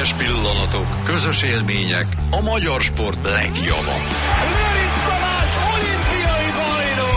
különleges pillanatok, közös élmények, a magyar sport legjava.